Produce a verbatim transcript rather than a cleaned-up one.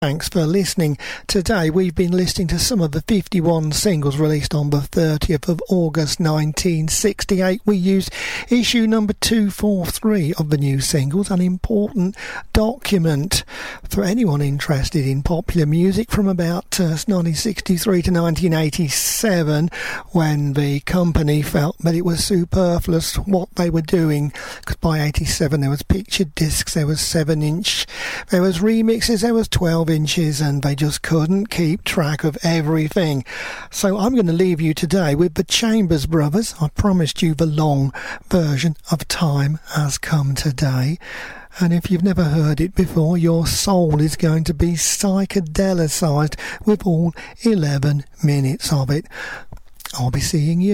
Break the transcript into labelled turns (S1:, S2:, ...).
S1: Thanks for listening. Today we've been listening to some of the fifty-one singles released on the thirtieth of August nineteen sixty-eight. We used issue number two forty-three of the new singles, an important document for anyone interested in popular music from about uh, nineteen sixty-three to nineteen eighty-seven, when the company felt that it was superfluous what they were doing, because by eighty-seven there was picture discs, there was seven inch, there was remixes, there was twelve inches, and they just couldn't keep track of everything. So I'm going to leave you today with the Chambers Brothers. I promised you the long version of Time Has Come Today, and if you've never heard it before, your soul is going to be psychedelicized with all eleven minutes of it. I'll be seeing you